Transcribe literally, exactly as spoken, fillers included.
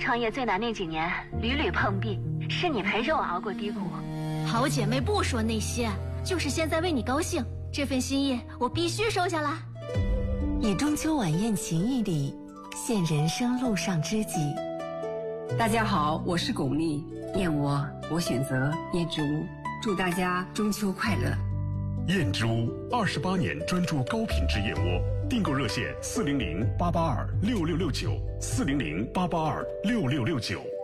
创业最难那几年，屡屡碰壁，是你陪着我熬过低谷。 好姐妹不说那些，就是现在为你高兴，这份心意我必须收下来。 以中秋晚宴情谊礼，献人生路上知己。 大家好，我是巩俐，燕窝我选择燕之屋，祝大家中秋快乐。 燕之屋二十八年专注高品质燕窝，订购热线四零零八八二六六六九四零零八八二六六六九。